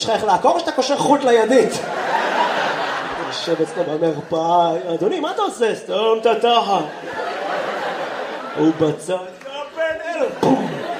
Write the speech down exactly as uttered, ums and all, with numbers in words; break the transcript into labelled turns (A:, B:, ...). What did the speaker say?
A: יש לך איך לעקור או שאתה קושר חוט לידית? יושב אצלו במרפאה, אדוני, מה אתה עושה? סתום את התחת. הוא בצד, בן אל...